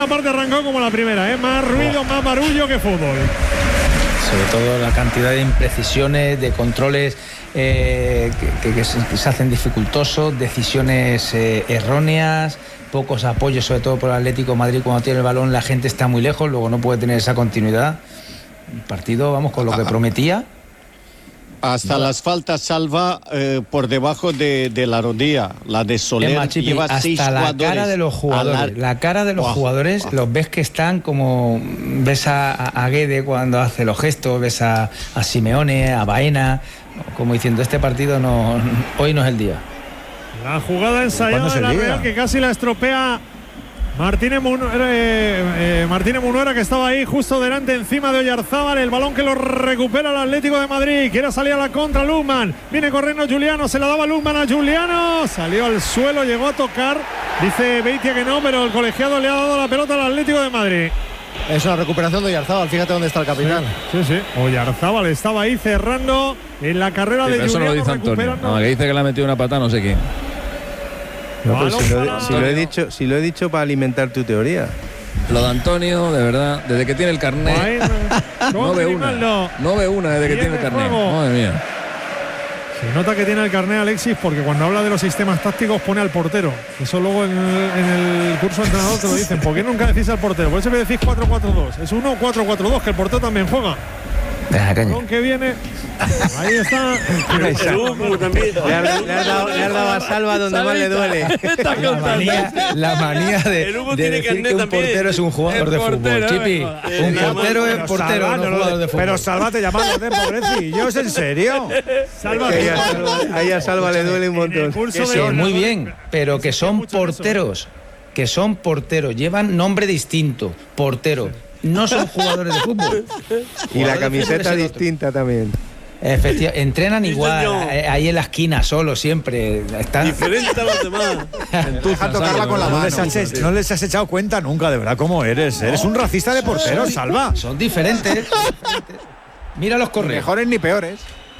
La parte arrancó como la primera, más ruido, más barullo que fútbol. Sobre todo la cantidad de imprecisiones, de controles que se hacen dificultosos, decisiones erróneas, pocos apoyos, sobre todo por el Atlético de Madrid. Cuando tiene el balón la gente está muy lejos, luego no puede tener esa continuidad. El partido, vamos, con lo que prometía. Hasta las faltas, Salva, por debajo de la rodilla. La de Soler lleva hasta 6 jugadores. La cara de los jugadores, la cara de los jugadores, los ves que están como... Ves a Guede cuando hace los gestos, ves a Simeone, a Baena, como diciendo, este partido hoy no es el día. La jugada ensayada de la Real que casi la estropea Martínez Munuera, que estaba ahí justo delante, encima de Oyarzábal. El balón que lo recupera el Atlético de Madrid. Quiere salir a la contra Luzman. Viene corriendo Juliano. Se la daba Luzman a Juliano. Salió al suelo, llegó a tocar. Dice Beitia que no, pero el colegiado le ha dado la pelota al Atlético de Madrid. Es una recuperación de Oyarzábal. Fíjate dónde está el capitán. Sí. Oyarzábal estaba ahí cerrando en la carrera de Juliano. Eso no lo dice Antonio. No, que dice que le ha metido una patada, no sé quién. No, pues si lo he dicho para alimentar tu teoría. Lo de Antonio, de verdad, desde que tiene el carnet, no ve una desde que tiene el carnet. Madre mía. Se nota que tiene el carnet Alexis, porque cuando habla de los sistemas tácticos pone al portero. Eso luego en el curso de entrenador te lo dicen. ¿Por qué nunca decís al portero? Por eso me decís 4-4-2. Es 1-4-4-2, que el portero también juega. Que viene, ahí está. Le ha dado a Salva donde más le duele. La manía de decir que un portero es un jugador de fútbol. Chipi, un portero es portero, no jugador de fútbol. Pero Salva te llama de pobrecillos, ¿en serio? Ahí a Salva le duele un montón. Sí, muy bien, pero que son porteros. Que son porteros. Llevan nombre distinto. Portero. No son jugadores de fútbol. Y la camiseta distinta también. Efectivamente, entrenan igual, ahí en la esquina, solo, siempre. Están diferente a los demás. Deja tocarla con la mano. No les has echado cuenta nunca, de verdad, cómo eres. Eres un racista de porteros, Salva. Son diferentes. Míralos correr. Mejores ni peores.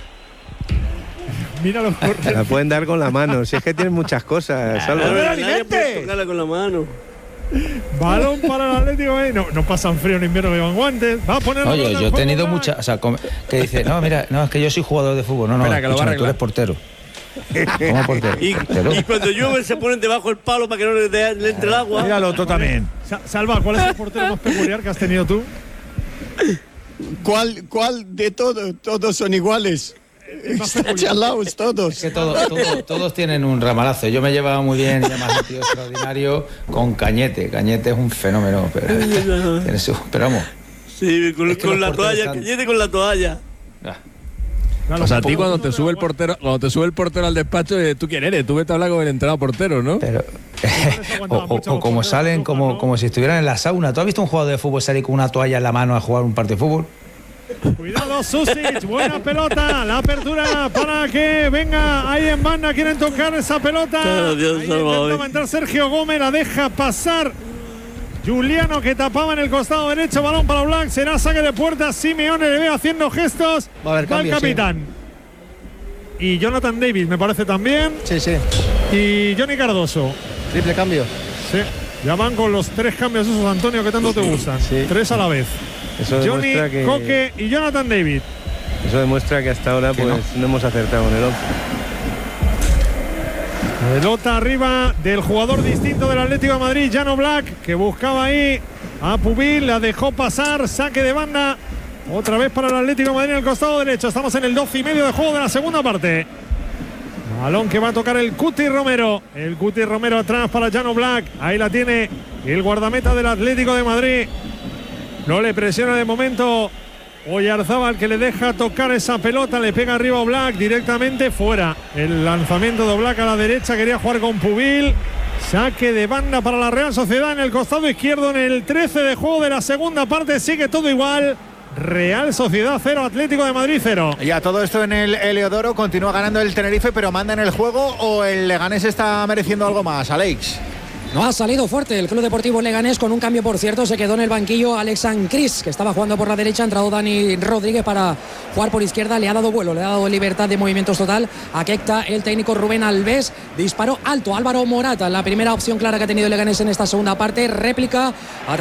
Míralos correr. La pueden dar con la mano. Si es que tienen muchas cosas, Salva. No puede tocarla con la mano. Balón para el Atlético. No pasan frío en invierno, llevan guantes. Va a poner. Oye, yo he tenido muchas. O sea, que dice, no, mira, no, es que yo soy jugador de fútbol. No, espera, escúchame, tú eres portero. ¿Cómo portero? Y cuando llueve se ponen debajo del palo para que no le entre el agua. Míralo, tú también. Salva, ¿cuál es el portero más peculiar que has tenido tú? ¿Cuál de todos? Todos son iguales. Chalaos todos. Es que todos tienen un ramalazo. Yo me llevaba muy bien, además un tío extraordinario con Cañete. Cañete es un fenómeno, pero vamos. Sí, con la toalla, Cañete con la toalla. O sea, a ti cuando te sube el portero al despacho, ¿tú quién eres? Tú vete a hablar con el entrenador portero, ¿no? Pero, o como salen como si estuvieran en la sauna. ¿Tú has visto un jugador de fútbol salir con una toalla en la mano a jugar un partido de fútbol? Cuidado, Susic, buena pelota, la apertura para que venga ahí en banda, quieren tocar esa pelota. Intenta entrar Sergio Gómez, la deja pasar Juliano, que tapaba en el costado derecho, balón para Black, será saque de puerta. Simeone le ve haciendo gestos, va el capitán. Sí. Y Jonathan Davis me parece también. Sí. Y Johnny Cardoso. Triple cambio. Sí, ya van con los 3 cambios esos, Antonio, que tanto te gustan. Sí. 3 a la vez. Eso Johnny, que Coque y Jonathan David. Eso demuestra que hasta ahora no hemos acertado en el 11. Pelota arriba del jugador distinto del Atlético de Madrid, Jan Oblak, que buscaba ahí a Pubil, la dejó pasar, saque de banda. Otra vez para el Atlético de Madrid en el costado derecho. Estamos en el 12:30 de juego de la segunda parte. Balón que va a tocar el Cuti Romero. El Cuti Romero atrás para Jan Oblak. Ahí la tiene el guardameta del Atlético de Madrid. No le presiona de momento Oyarzábal, que le deja tocar esa pelota, le pega arriba a Oblak, directamente fuera. El lanzamiento de Oblak a la derecha, quería jugar con Pubil. Saque de banda para la Real Sociedad en el costado izquierdo en el 13 de juego de la segunda parte. Sigue todo igual. Real Sociedad 0, Atlético de Madrid 0. Ya todo esto en el Heliodoro, continúa ganando el Tenerife, pero manda en el juego, o el Leganés está mereciendo algo más, Alex. No ha salido fuerte el Club Deportivo Leganés con un cambio, por cierto. Se quedó en el banquillo Alexan Cris, que estaba jugando por la derecha. Ha entrado Dani Rodríguez para jugar por izquierda. Le ha dado vuelo, le ha dado libertad de movimientos total a Keita, el técnico Rubén Alves. Disparó alto Álvaro Morata, la primera opción clara que ha tenido Leganés en esta segunda parte. Réplica